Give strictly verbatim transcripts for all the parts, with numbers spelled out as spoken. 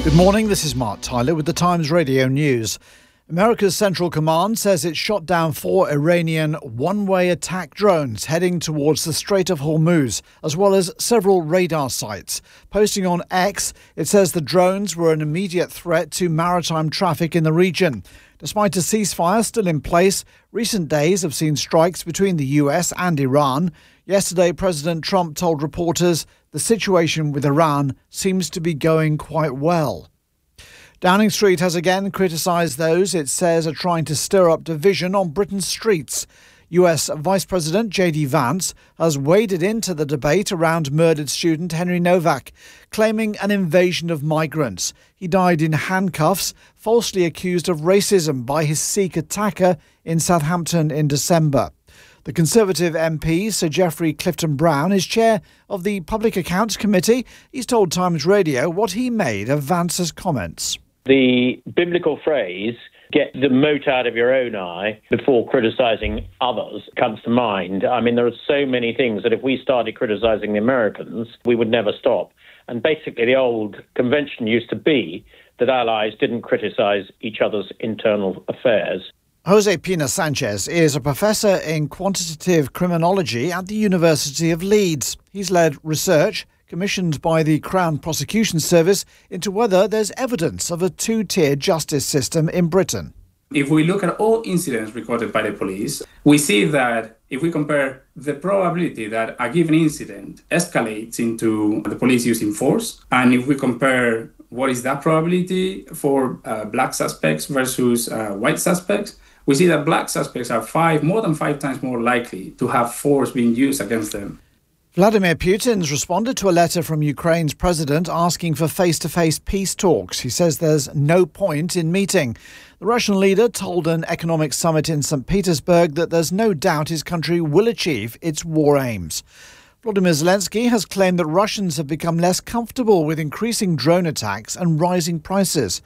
Good morning, this is Mark Tyler with the Times Radio News. America's Central Command says it shot down four Iranian one-way attack drones heading towards the Strait of Hormuz, as well as several radar sites. Posting on X, it says the drones were an immediate threat to maritime traffic in the region. Despite a ceasefire still in place, recent days have seen strikes between the U S and Iran. Yesterday, President Trump told reporters the situation with Iran seems to be going quite well. Downing Street has again criticised those it says are trying to stir up division on Britain's streets. U S Vice President J D Vance has waded into the debate around murdered student Henry Novak, claiming an invasion of migrants. He died in handcuffs, falsely accused of racism by his Sikh attacker in Southampton in December. The Conservative M P, Sir Geoffrey Clifton-Brown, is chair of the Public Accounts Committee. He's told Times Radio what he made of Vance's comments. The biblical phrase, get the mote out of your own eye before criticising others, comes to mind. I mean, there are so many things that if we started criticising the Americans, we would never stop. And basically the old convention used to be that allies didn't criticise each other's internal affairs. Jose Pina Sanchez is a professor in quantitative criminology at the University of Leeds. He's led research commissioned by the Crown Prosecution Service into whether there's evidence of a two-tier justice system in Britain. If we look at all incidents recorded by the police, we see that if we compare the probability that a given incident escalates into the police using force, and if we compare what is that probability for uh, black suspects versus uh, white suspects, we see that black suspects are five, more than five times more likely to have force being used against them. Vladimir Putin's responded to a letter from Ukraine's president asking for face-to-face peace talks. He says there's no point in meeting. The Russian leader told an economic summit in Saint Petersburg that there's no doubt his country will achieve its war aims. Volodymyr Zelensky has claimed that Russians have become less comfortable with increasing drone attacks and rising prices.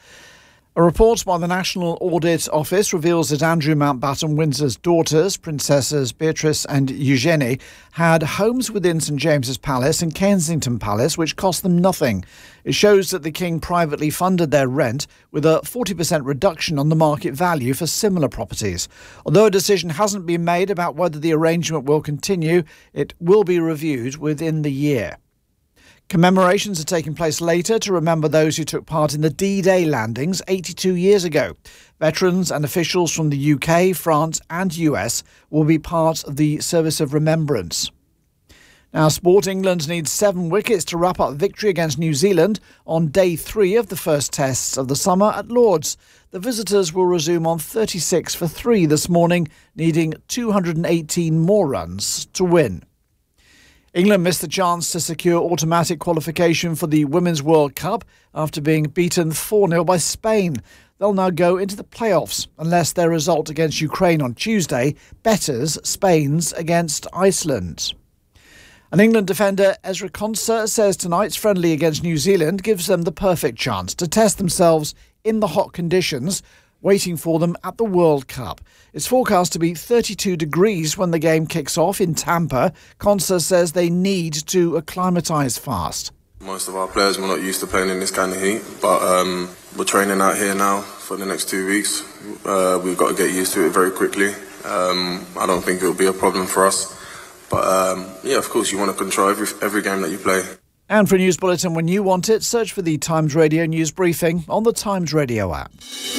A report by the National Audit Office reveals that Andrew Mountbatten Windsor's daughters, Princesses Beatrice and Eugenie, had homes within St James's Palace and Kensington Palace which cost them nothing. It shows that the King privately funded their rent with a forty percent reduction on the market value for similar properties. Although a decision hasn't been made about whether the arrangement will continue, it will be reviewed within the year. Commemorations are taking place later to remember those who took part in the D-Day landings eighty-two years ago. Veterans and officials from the U K, France and U S will be part of the service of remembrance. Now, Sport England needs seven wickets to wrap up victory against New Zealand on day three of the first tests of the summer at Lord's. The visitors will resume on thirty-six for three this morning, needing two hundred eighteen more runs to win. England missed the chance to secure automatic qualification for the Women's World Cup after being beaten four nil by Spain. They'll now go into the playoffs unless their result against Ukraine on Tuesday betters Spain's against Iceland. And England defender Ezra Konsa says tonight's friendly against New Zealand gives them the perfect chance to test themselves in the hot conditions waiting for them at the World Cup. It's forecast to be thirty-two degrees when the game kicks off in Tampa. Konsa says they need to acclimatise fast. Most of our players were not used to playing in this kind of heat, but um, we're training out here now for the next two weeks. Uh, we've got to get used to it very quickly. Um, I don't think it'll be a problem for us. But um, yeah, of course, you want to control every, every game that you play. And for a news bulletin when you want it, search for the Times Radio News Briefing on the Times Radio app.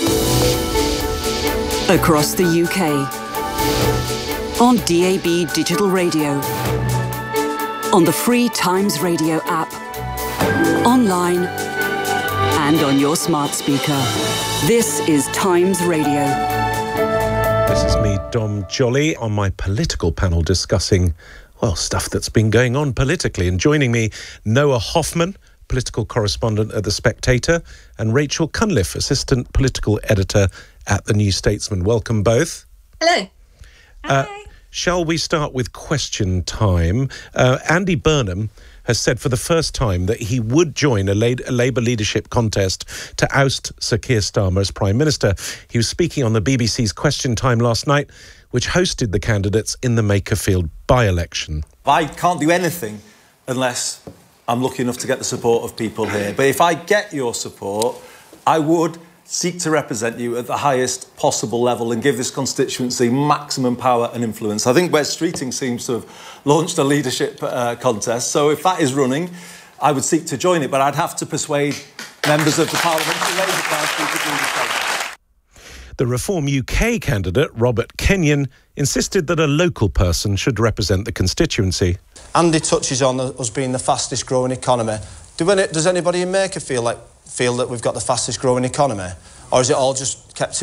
Across the U K, on D A B Digital Radio, on the free Times Radio app, online and on your smart speaker. This is Times Radio. This is me, Dom Jolly, on my political panel discussing, well, stuff that's been going on politically. And joining me, Noah Hoffman, political correspondent at The Spectator, and Rachel Cunliffe, assistant political editor at The New Statesman. Welcome both. Hello. Uh, Hi. Shall we start with question time? Uh, Andy Burnham has said for the first time that he would join a, La- a Labour leadership contest to oust Sir Keir Starmer as Prime Minister. He was speaking on the B B C's Question Time last night, which hosted the candidates in the Makerfield by-election. I can't do anything unless I'm lucky enough to get the support of people here. But if I get your support, I would seek to represent you at the highest possible level and give this constituency maximum power and influence. I think Wes Streeting seems to have launched a leadership uh, contest, so if that is running, I would seek to join it, but I'd have to persuade members of the Parliament to raise the price to do the same. The Reform U K candidate, Robert Kenyon, insisted that a local person should represent the constituency. Andy touches on us being the fastest growing economy. Do any, does anybody in Maker feel like feel that we've got the fastest growing economy? Or is it all just kept